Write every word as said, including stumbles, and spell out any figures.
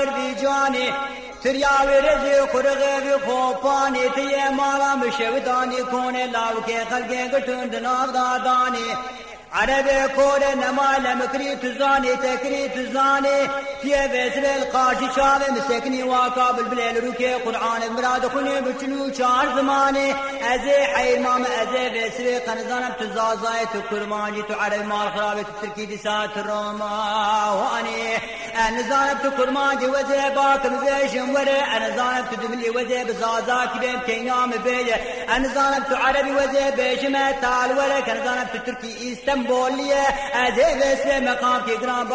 وردی جانی تریاوی رزی خورغی خوپانی تیه مالا مشودانی کونه لاوکی خلقی گتون دناغ دادانی عربي كورة نمال مكري تزاني تكري تزاني في بسر القاشي شاب مسكني واقابل بالليل روكي قرآن مراد خني بتلو شهر زماني أزي حي مام أزي بسر قنزانا تزازاي تكرماني تعرب مال خرابي تتركي دسات الروما واني أنا زانب تكرماني وزي باكم زي شموري أنا زانب تدملي وزي بزازاك بين كينام بيلي أنا زانب تعربي وزي بيشمة تال ولك أنا زانب تتركي استم بوليه أزي بس مقام في جرام